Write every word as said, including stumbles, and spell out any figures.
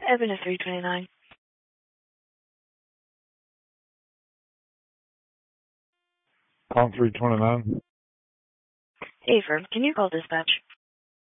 Evan at three twenty-nine. Call three twenty-nine. Hey, firm, can you call dispatch?